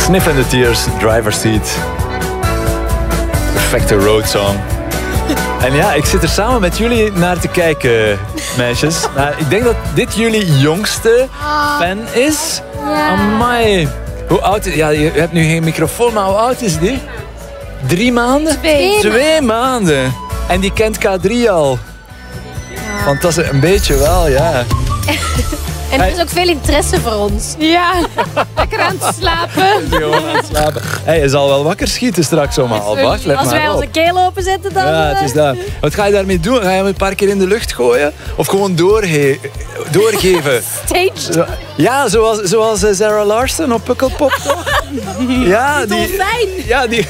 Sniff and the Tears, Driver Seat. Perfecte road song. En ja, ik zit er samen met jullie naar te kijken, meisjes. Nou, ik denk dat dit jullie jongste fan is. Amai. Hoe oud is... Ja, je hebt nu geen microfoon, maar hoe oud is die? 3 maanden? 2 maanden. En die kent K3 al. Want dat is een beetje wel, ja. En er is ook veel interesse voor ons. Ja, lekker aan het slapen. Hij zal wel wakker schieten straks om 7:30. Als wij onze keel openzetten dan... Ja, het is dat. Wat ga je daarmee doen? Ga je hem een paar keer in de lucht gooien? Of gewoon doorgeven? Stage. Ja, zoals Sarah Larson op Pukkelpop, toch? Ja, Dolfijn. Ja, die...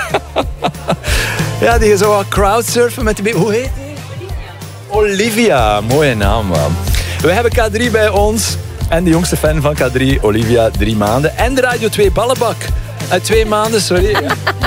Ja, die zo wat crowdsurfen met die... Hoe heet die? Olivia. Mooie naam, man. We hebben K3 bij ons. En de jongste fan van K3, Olivia, 3 maanden. En de Radio 2 ballenbak. 2 maanden, sorry.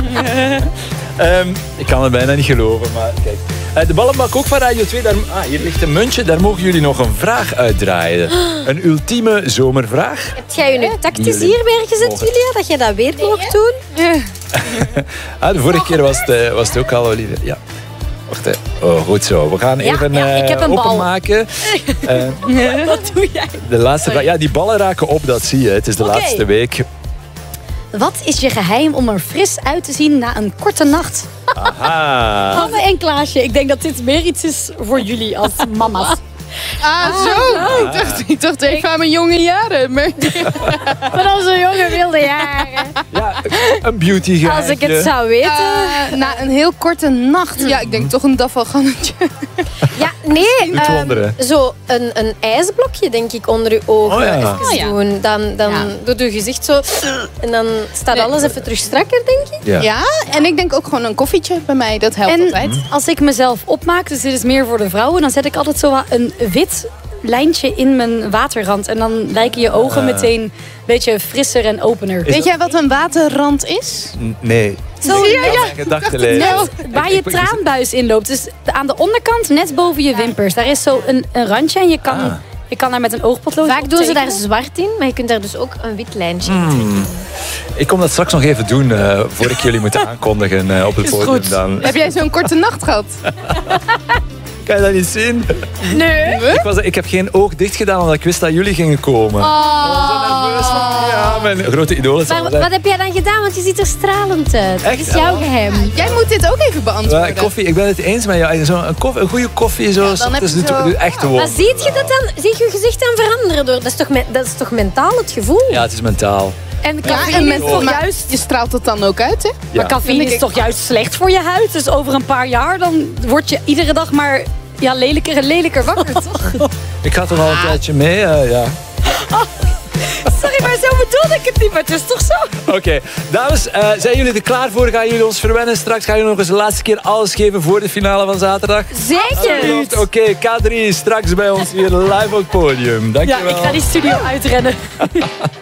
Ik kan het bijna niet geloven, maar kijk. De ballenbak ook van Radio 2. Hier ligt een muntje. Daar mogen jullie nog een vraag uitdraaien. Een ultieme zomervraag. Heb jij je nu tactisch hier weer gezet, Julia? Dat je dat weer mocht doen? De vorige keer was het ook al, Olivia. Ja. Wacht, hè. Oh, goed zo. We gaan even ik heb een openmaken. Wat doe jij? De laatste vraag. Ja, die ballen raken op, dat zie je. Het is de laatste week. Wat is je geheim om er fris uit te zien na een korte nacht? Aha. Anne en Klaasje, ik denk dat dit meer iets is voor jullie als mama's. Ik dacht even aan mijn jonge jaren. Maar... Van onze jonge wilde jaren. Ja, een beauty geheimtje. Als ik het zou weten. Na een heel korte nacht. Ja, ik denk toch een dafalgannetje. Ja, nee. Doet wonderen. Zo een ijsblokje, denk ik, onder je ogen even doen. Dan doet je gezicht zo. En dan staat alles even terug strakker, denk ik. Ja, en ik denk ook gewoon een koffietje bij mij. Dat helpt altijd. Als ik mezelf opmaak, dus dit is meer voor de vrouwen, dan zet ik altijd zo een wit lijntje in mijn waterrand. En dan lijken je ogen meteen een beetje frisser en opener. Weet jij wat een waterrand is? Nee. Zo, gedachtenleven. waar je traanbuis in loopt. Dus aan de onderkant, net boven je wimpers. Daar is zo een randje en je kan daar met een oogpotlood Vaak doen ze daar zwart in, maar je kunt daar dus ook een wit lijntje in trekken. Ik kom dat straks nog even doen, voor ik jullie moet aankondigen op het podium. Dan. Heb jij zo'n korte nacht gehad? Kan je dat niet zien? Nee. Ik heb geen oog dicht gedaan, omdat ik wist dat jullie gingen komen. Ik was zo nerveus van, ja, mijn grote idolen. Maar wat heb jij dan gedaan? Want je ziet er stralend uit. Echt? Dat is jouw geheim. Jij moet dit ook even beantwoorden. Koffie, ik ben het eens met jou. Een goede koffie, zo. dan heb je doet echt gewoon. Maar ziet je dat dan? Zie je je gezicht dan veranderen? Dat is toch mentaal het gevoel? Ja, het is mentaal. En cafeïne is toch juist... Je straalt het dan ook uit, hè? Ja. Maar cafeïne is toch juist slecht voor je huid? Dus over een paar jaar dan word je iedere dag maar lelijker en lelijker wakker, toch? Ik ga toch al een tijdje mee, ja. Sorry, maar zo bedoelde ik het niet, maar het is toch zo? Oké, dames, zijn jullie er klaar voor? Gaan jullie ons verwennen? Straks gaan jullie nog eens de laatste keer alles geven voor de finale van zaterdag? Zeker! Oké, K3 straks bij ons hier live op het podium. Dankjewel. Ja, ik ga die studio uitrennen.